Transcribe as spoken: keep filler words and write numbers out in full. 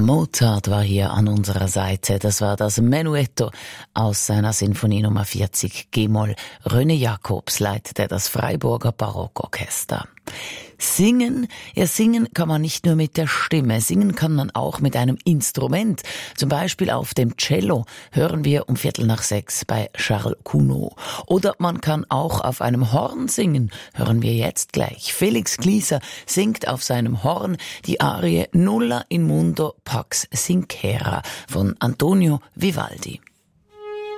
Mozart war hier an unserer Seite. Das war das Menuetto aus seiner Sinfonie Nummer vierzig G-Moll. René Jacobs leitete das Freiburger Barockorchester. Singen, ja singen kann man nicht nur mit der Stimme, singen kann man auch mit einem Instrument. Zum Beispiel auf dem Cello hören wir um Viertel nach sechs bei Charles Gounod. Oder man kann auch auf einem Horn singen, hören wir jetzt gleich. Felix Glieser singt auf seinem Horn die Arie Nulla in mundo pax sincera von Antonio Vivaldi.